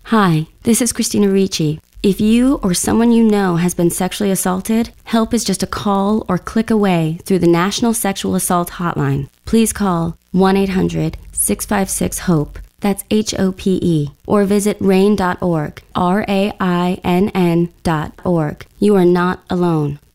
Hi, this is Christina Ricci. If you or someone you know has been sexually assaulted, help is just a call or click away through the National Sexual Assault Hotline. Please call 1-800-656-HOPE. That's HOPE. Or visit RAINN.org, RAINN.org. You are not alone.